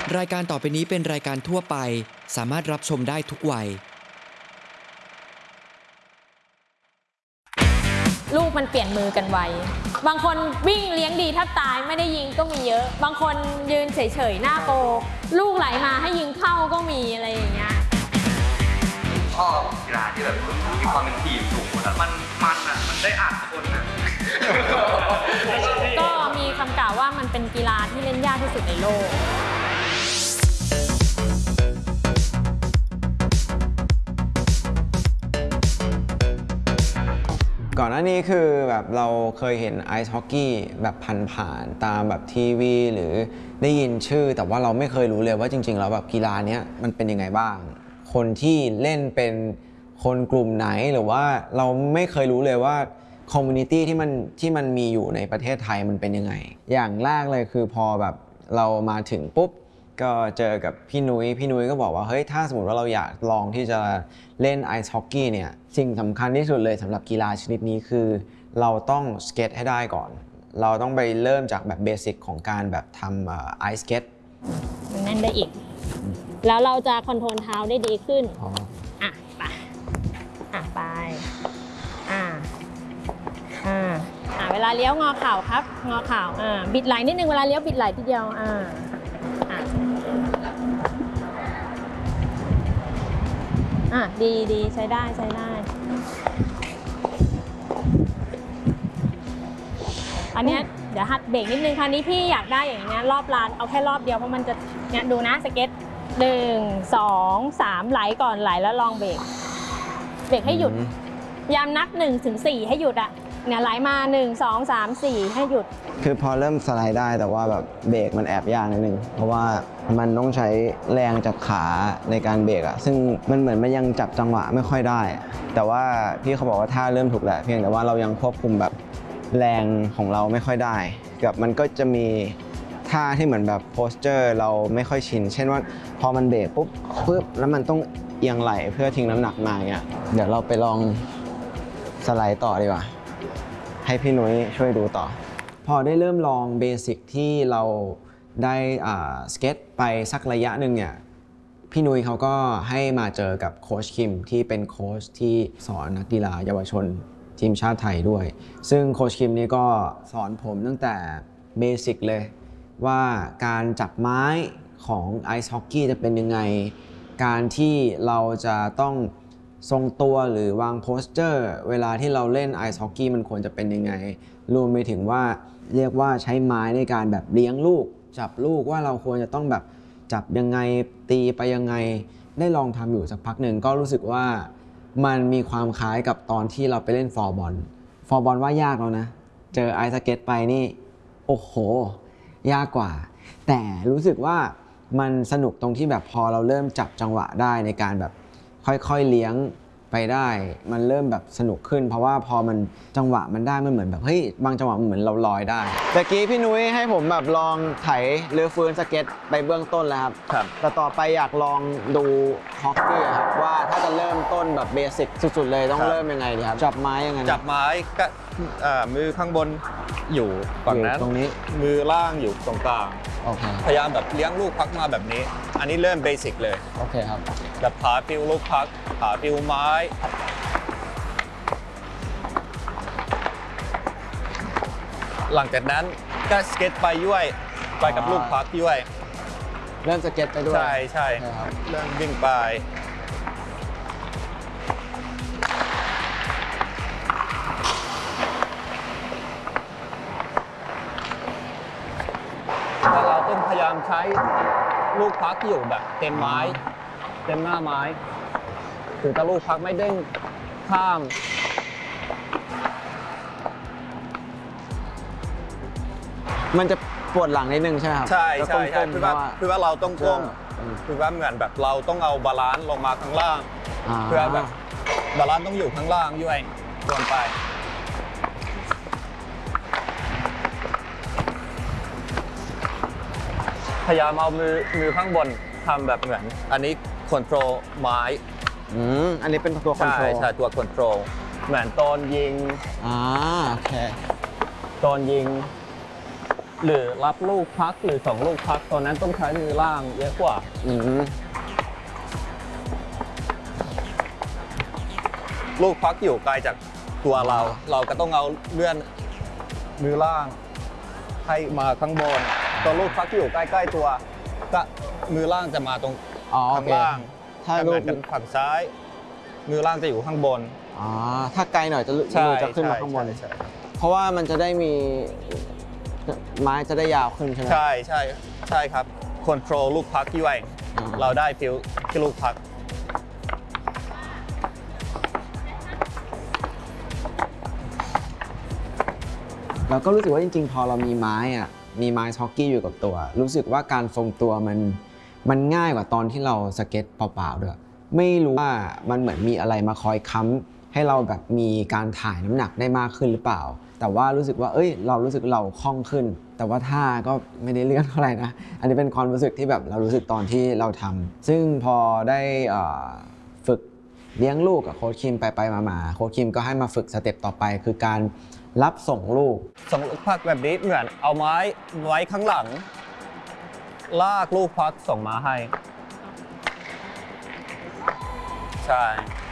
รายการต่อไปนี้เป็นรายการทั่วไปสามารถรับชมได้ทุกวัยลูกมันเปลี่ยนมือกันไวบางคนวิ่งเลี้ยงดีแทบตายไม่ได้ยิงก็มีเยอะบางคนยืนเฉยๆหน้าโปลูกไหลมาให้ยิงเข้าก็มีอะไรอย่างเงี้ยชอบกีฬาที่แบบมีความเป็นทีมสูงแล้วมันได้อ่านคนนะก็มีคำกล่าวว่ามันเป็นกีฬาที่เล่นยากที่สุดในโลกก่อนหน้านี้คือแบบเราเคยเห็นไอซ์ฮอกกี้แบบผ่านๆตามแบบทีวีหรือได้ยินชื่อแต่ว่าเราไม่เคยรู้เลยว่าจริงๆแล้วแบบกีฬาเนี้ยมันเป็นยังไงบ้างคนที่เล่นเป็นคนกลุ่มไหนหรือว่าเราไม่เคยรู้เลยว่าคอมมูนิตี้ที่มันมีอยู่ในประเทศไทยมันเป็นยังไงอย่างแรกเลยคือพอแบบเรามาถึงปุ๊บก็เจอกับพี่นุ้ยก็บอกว่าเฮ้ยถ้าสมมติว่าเราอยากลองที่จะเล่นไอซ์ฮอกกี้เนี่ยสิ่งสำคัญที่สุดเลยสำหรับกีฬาชนิดนี้คือเราต้องสเก็ตให้ได้ก่อนเราต้องไปเริ่มจากแบบเบสิกของการแบบทำไอซ์สเก็ตนั่นได้อีกแล้วเราจะคอนโทรลเท้าได้ดีขึ้นไปเวลาเลี้ยวงอเข่าครับงอเข่าบิดไหล่นิดนึงเวลาเลี้ยวบิดไหล่ทีเดียวดีใช้ได้อันนี้เดี๋ยวหัดเบรกนิดนึงคราวนี้พี่อยากได้อย่างเงี้ยรอบลานเอาแค่รอบเดียวเพราะมันจะเนี่ยดูนะสเก็ต1 2 3ไหลก่อนไหลแล้วลองเบรกให้หยุดยามนับ1 ถึง 4ให้หยุดเนี่ยไหลมา1 2 3 4ให้หยุดคือพอเริ่มสไลด์ได้แต่ว่าแบบเบรกมันแอบยากนิดนึงเพราะว่ามันต้องใช้แรงจากขาในการเบรกซึ่งมันเหมือนมันยังจับจังหวะไม่ค่อยได้แต่ว่าพี่เขาบอกว่าท่าเริ่มถูกแล้วเพียงแต่ว่าเรายังควบคุมแบบแรงของเราไม่ค่อยได้กับมันก็จะมีท่าที่เหมือนแบบโพสเจอร์เราไม่ค่อยชินเช่นว่าพอมันเบรกปุ๊บแล้วมันต้องเอียงไหลเพื่อทิ้งน้ำหนักมาเงี้ยเดี๋ยวเราไปลองสไลด์ต่อดีกว่าให้พี่นุ้ยช่วยดูต่อพอได้เริ่มลองเบสิกที่เราได้สเก็ตไปสักระยะหนึ่งเนี่ยพี่นุ้ยเขาก็ให้มาเจอกับโค้ชคิมที่เป็นโค้ชที่สอนนักกีฬาเยาวชนทีมชาติไทยด้วยซึ่งโค้ชคิมนี่ก็สอนผมตั้งแต่เบสิกเลยว่าการจับไม้ของไอซ์ฮอกกี้จะเป็นยังไงการที่เราจะต้องทรงตัวหรือวางโพสเจอร์เวลาที่เราเล่นไอซ์ฮอกกี้มันควรจะเป็นยังไงรวมไปถึงว่าเรียกว่าใช้ไม้ในการแบบเลี้ยงลูกจับลูกว่าเราควรจะต้องแบบจับยังไงตีไปยังไงได้ลองทำอยู่สักพักหนึ่งก็รู้สึกว่ามันมีความคล้ายกับตอนที่เราไปเล่นฟอร์บอลว่ายากแล้วนะเจอไอซ์สเก็ตไปนี่โอ้โหยากกว่าแต่รู้สึกว่ามันสนุกตรงที่แบบพอเราเริ่มจับจังหวะได้ในการแบบค่อยๆเลี้ยงไปได้มันเริ่มแบบสนุกขึ้นเพราะว่าพอมันจังหวะมันได้มันเหมือนแบบเฮ้ยบางจังหวะมันเหมือนเราลอยได้ตะกี้พี่นุ้ยให้ผมแบบลองไถเรือฟื้นสเก็ตไปเบื้องต้นแล้วครับแต่ต่อไปอยากลองดูฮอกกี้ครับว่าถ้าจะเริ่มต้นแบบเบสิกสุดๆเลยต้องเริ่มยังไงดีครับจับไม้ยังไงจับไม้ก็มือข้างบนอยู่ฝั่งนั้นตรงนี้มือล่างอยู่ตรงกลางพยายามแบบเลี้ยงลูกพักมาแบบนี้อันนี้เริ่มเบสิกเลยโอเคครับแบบขาฟิวลูกพักขาฟิวไม้หลังจากนั้นก็สเก็ตไปด้วยไปกับลูกพักด้วยเริ่มสเก็ตไปด้วยใช่เริ่มวิ่งไปแต่เราต้องพยายามใช้ลูกพักอยู่แบบเต็มไม้เต็มหน้าไม้ถึงถ้าลูกพักไม่เด้งข้ามมันจะปวดหลังนิดนึงใช่ไหมครับใช่คือว่าเราต้องก้มคือว่าเหมือนแบบเราต้องเอาบาลานซ์ลงมาข้างล่างเพื่อแบบบาลานซ์ต้องอยู่ข้างล่างด้วยรวมไปพยายามเอามือข้างบนทำแบบเหมือนอันนี้คอนโทรลไม้อันนี้เป็นตัวคอนโทรลใช่ตัวคอนโทรลเหมือนตอนยิงโอเคตอนยิงหรือรับลูกพักหรือส่งลูกพักตอนนั้นต้องใช้มือล่างเยอะกว่าลูกพักอยู่ไกลจากตัวเรา เราก็ต้องเอาเลื่อนมือล่างให้มาข้างบนตัวลูกพักอยู่ใกล้ๆตัวก็มือล่างจะมาตรงข้างล่างถ้าลูกกันฝั่งซ้ายมือล่างจะอยู่ข้างบนถ้าไกลหน่อยจะมือจะขึ้นมาข้างบนเพราะว่ามันจะได้มีไม้จะได้ยาวขึ้นใช่ไหมใช่ครับคอนโทรลลูกพักที่ไวเราได้ฟิลที่ลูกพักเราก็รู้สึกว่าจริงๆพอเรามีไม้ฮอกกี้อยู่กับตัวรู้สึกว่าการทรงตัวมันง่ายกว่าตอนที่เราสเก็ตเปล่าๆด้วยไม่รู้ว่ามันเหมือนมีอะไรมาคอยค้ำให้เราแบบมีการถ่ายน้ำหนักได้มากขึ้นหรือเปล่าแต่ว่ารู้สึกว่าเรารู้สึกเราคล่องขึ้นแต่ว่าท่าก็ไม่ได้เลื่อนเท่าไหร่นะอันนี้เป็นความรู้สึกที่แบบเรารู้สึกตอนที่เราทำซึ่งพอได้ฝึกเลี้ยงลูกกับโค้ชคิมไปมาโค้ชคิมก็ให้มาฝึกสเต็ปต่อไปคือการรับส่งลูกพักแบบนี้เหมือนเอาไม้ไว้ข้างหลังลากลูกพักส่งมาให้ใช่